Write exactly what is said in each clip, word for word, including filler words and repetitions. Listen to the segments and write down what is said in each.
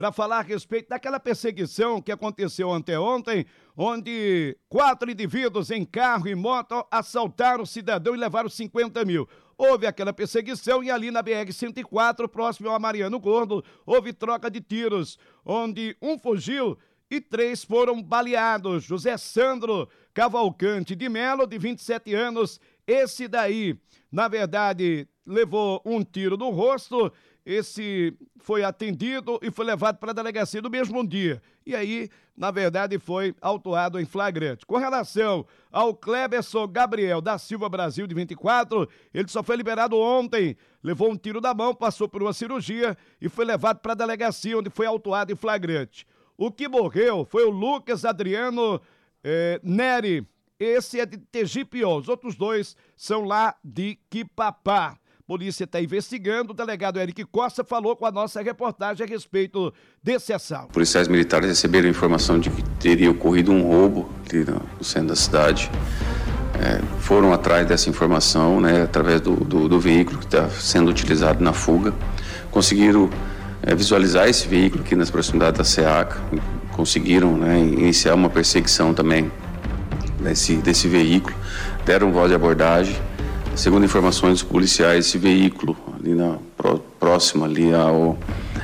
para falar a respeito daquela perseguição que aconteceu anteontem, onde quatro indivíduos em carro e moto assaltaram o cidadão e levaram cinquenta mil. Houve aquela perseguição e ali na B R cento e quatro, próximo a Mariano Gordo, houve troca de tiros, onde um fugiu e três foram baleados. José Sandro Cavalcante de Melo, de vinte e sete anos, esse daí, na verdade, levou um tiro no rosto. Esse foi atendido e foi levado para a delegacia no mesmo dia. E aí, na verdade, foi autuado em flagrante. Com relação ao Cleberson Gabriel da Silva Brasil, de vinte e quatro, ele só foi liberado ontem. Levou um tiro na mão, passou por uma cirurgia e foi levado para a delegacia, onde foi autuado em flagrante. O que morreu foi o Lucas Adriano eh, Neri. Esse é de Tegipió. Os outros dois são lá de Quipapá. Polícia está investigando. O delegado Eric Costa falou com a nossa reportagem a respeito desse assalto. Policiais militares receberam informação de que teria ocorrido um roubo ali no centro da cidade. É, foram atrás dessa informação, né, através do, do, do veículo que está sendo utilizado na fuga. Conseguiram é, visualizar esse veículo aqui nas proximidades da SEACA. Conseguiram, né, iniciar uma perseguição também desse, desse veículo. Deram voz de abordagem. Segundo informações dos policiais, esse veículo ali na próximo ali ao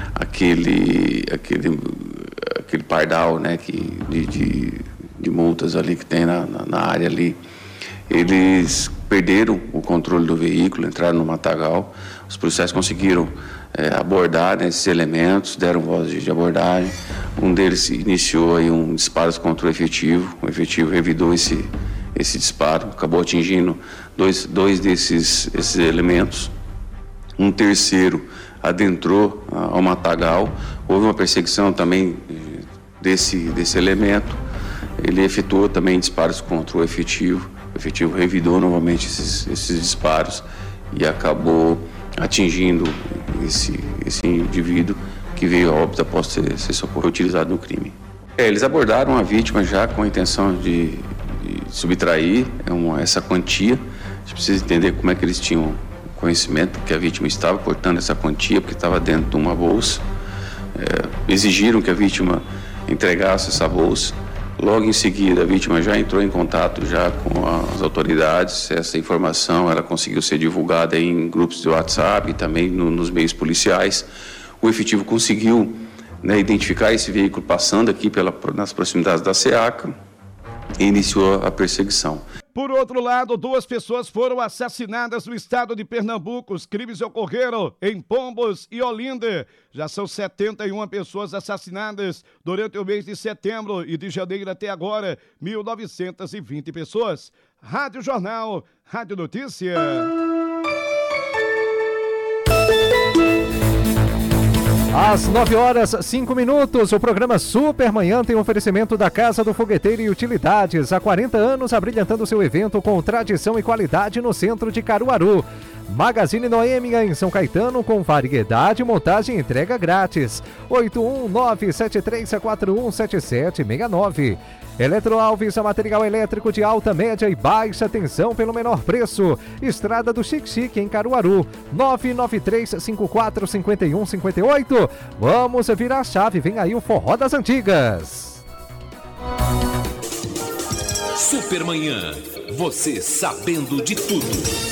aquele aquele aquele pardal, né, que de, de, de multas ali que tem na, na, na área ali, eles perderam o controle do veículo, entraram no matagal. Os policiais conseguiram é, abordar, né, esses elementos, deram voz de, de abordagem. Um deles iniciou aí um disparo contra o efetivo. O efetivo revidou esse esse disparo, acabou atingindo dois, dois desses esses elementos. Um terceiro adentrou ah, ao matagal. Houve uma perseguição também desse, desse elemento. Ele efetuou também disparos contra o efetivo. O efetivo revidou novamente esses, esses disparos e acabou atingindo esse, esse indivíduo que veio a óbito após ser, ser socorro utilizado no crime. É, eles abordaram a vítima já com a intenção de subtrair uma, essa quantia. A gente precisa entender como é que eles tinham conhecimento que a vítima estava portando essa quantia, porque estava dentro de uma bolsa. É, exigiram que a vítima entregasse essa bolsa. Logo em seguida, a vítima já entrou em contato já com as autoridades. Essa informação ela conseguiu ser divulgada em grupos de WhatsApp e também no, nos meios policiais. O efetivo conseguiu, né, identificar esse veículo passando aqui pela, nas proximidades da SEACA e iniciou a perseguição. Por outro lado, duas pessoas foram assassinadas no estado de Pernambuco. Os crimes ocorreram em Pombos e Olinda. Já são setenta e uma pessoas assassinadas durante o mês de setembro e de janeiro até agora, mil novecentas e vinte pessoas. Rádio Jornal, Rádio Notícia. Às nove horas, cinco minutos, o programa Supermanhã tem um oferecimento da Casa do Fogueteiro e Utilidades. Há quarenta anos, abrilhantando seu evento com tradição e qualidade no centro de Caruaru. Magazine Noêmia em São Caetano, com variedade, montagem e entrega grátis. oito um nove sete três quatro um sete sete seis nove. Eletroalves, material elétrico de alta, média e baixa tensão pelo menor preço. Estrada do Chique Chique, em Caruaru. nove nove três cinco quatro cinco um cinco oito. Vamos virar a chave, vem aí o Forró das Antigas. Supermanhã, você sabendo de tudo.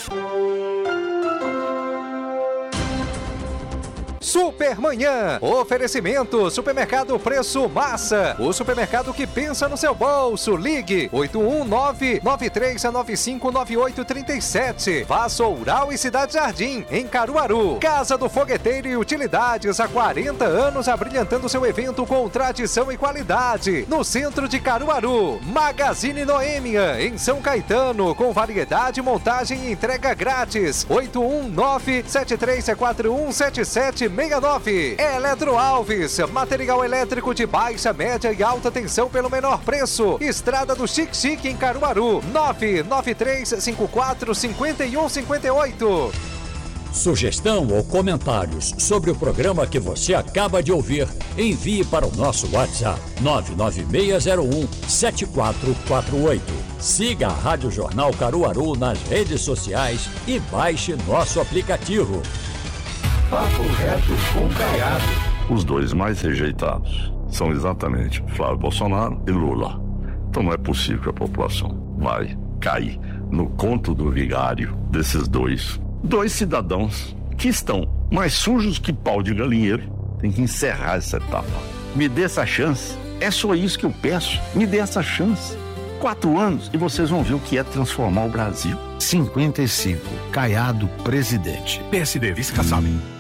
Supermanhã, oferecimento, Supermercado Preço Massa, o supermercado que pensa no seu bolso. Ligue oito um nove nove três nove cinco nove oito três sete. Vassoural e Cidade Jardim, em Caruaru. Casa do Fogueteiro e Utilidades, há quarenta anos abrilhantando seu evento com tradição e qualidade, no centro de Caruaru. Magazine Noêmia, em São Caetano, com variedade, montagem e entrega grátis. oito um nove sete três quatro um sete sete seis nove. Eletroalves, material elétrico de baixa, média e alta tensão pelo menor preço. Estrada do Chique Chique, em Caruaru. nove nove três cinco quatro cinco um cinco oito. Sugestão ou comentários sobre o programa que você acaba de ouvir, envie para o nosso WhatsApp nove nove seis zero um sete quatro quatro oito. Siga a Rádio Jornal Caruaru nas redes sociais e baixe nosso aplicativo. Papo reto com Caiado. Os dois mais rejeitados são exatamente Flávio Bolsonaro e Lula. Então não é possível que a população vai cair no conto do vigário desses dois. Dois cidadãos que estão mais sujos que pau de galinheiro. Tem que encerrar essa etapa. Me dê essa chance. É só isso que eu peço. Me dê essa chance. Quatro anos e vocês vão ver o que é transformar o Brasil. cinquenta e cinco. Caiado, presidente. P S D, vice-caçado.